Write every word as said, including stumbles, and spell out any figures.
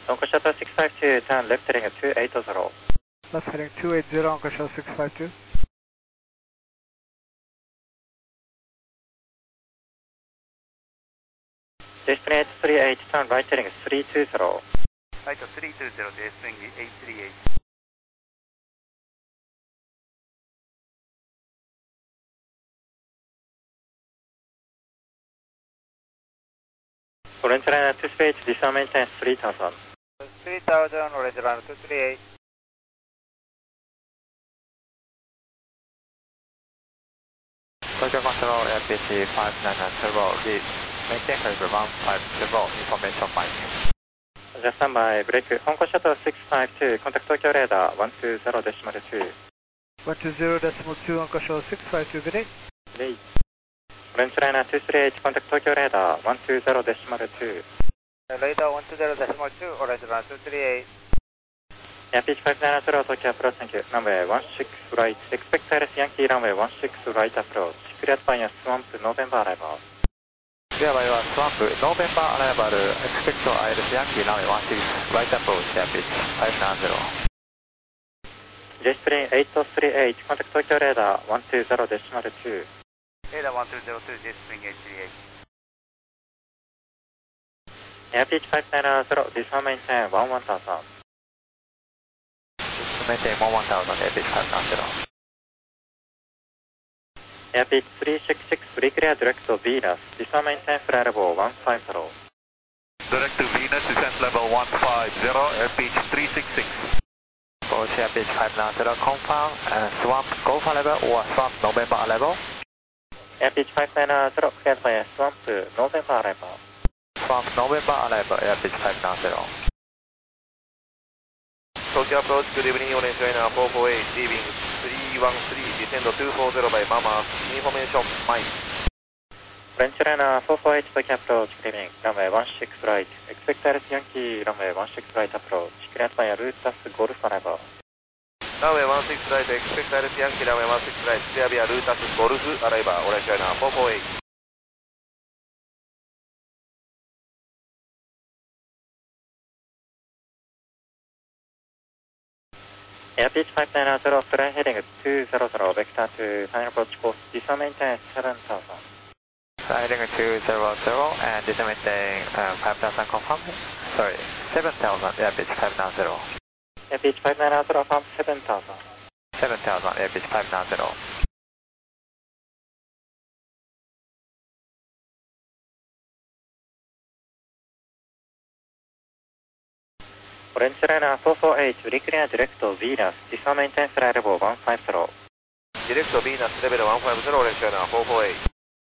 Uncle Shuttle six five two, turn left heading at two eight zero. Left heading two eight zero, Uncle Shuttle six five two. Destin eight three eight, turn right heading at three two zero. Right three two zero, Destin eight three eight. Orange Liner two three eight, descend maintenance three thousand. three thousand, Orange Liner two three eight. Tokyo Control Air P C five nine nine zero, lead. Maintain caliber one five zero, information finding. Just stand by, break. Uncle Shuttle six five two, contact Tokyo radar one two zero decimal two. one two zero decimal two, Uncle Shuttle six five two, good day. Good day. Orange Liner two three eight, contact Tokyo radar one two zero decimal two. Radar one two zero decimal two, Orange Liner two three eight. Yankee five nine zero, Tokyo approach, thank you. Runway one six right, expect Iris Yankee runway one six right approach. Cleared by your swamp, November arrival. Cleared by your swamp, November arrival, expect Iris Yankee runway one six right approach, Yankee five nine zero. Jetstream eight three eight, contact Tokyo radar one two zero decimal two. Radar one two zero two, Jetstream eight three eight. Yankee five nine zero, dismount maintain one one thousand. Maintain one one thousand, Airpeak five nine zero. Airpeak three six six, free clear direct to Venus, dismount maintain flight level one five zero. Direct to Venus, descent level one five zero, Airpeak three six six. Approach Airpeak five nine zero, confirm, and swamp Golf level or swamp November level. Airpeak five nine zero, cleared by swamp November arrival. Swamp November arrival, Airpeak five nine zero. Tokyo approach, good evening, Orange Liner four four eight, leaving three one three, descend two four zero by Mama, information Mike. Orange Liner four four eight, Tokyo approach, good evening, runway one six right, expect Iris Yankee runway one six right approach, cleared by Rutas Golf arrival. Runway one six right, expect Iris Yankee runway one six right, clear via Rutas Golf arrival, Orange Liner four four eight. Airpeak five nine zero, flight heading two zero zero, vector to final approach course, dismount maintain seven thousand. Flight heading two zero zero and descent maintain um, five thousand confirm. Sorry, seven thousand, Airpeak five nine zero. Airpeak five nine zero, from seven thousand. seven thousand, Airpeak five nine zero. Orange Liner four four eight, reclear direct to Venus, dismount maintain flight level one five zero. Direct to Venus level one five zero, Orange Liner four four eight.